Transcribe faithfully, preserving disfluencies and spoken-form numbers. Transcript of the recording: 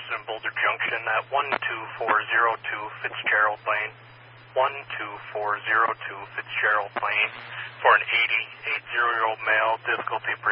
interested in Boulder Junction at one two four zero two Fitzgerald Lane. one two four zero two Fitzgerald Lane for an eighty-eight-year-old male, difficulty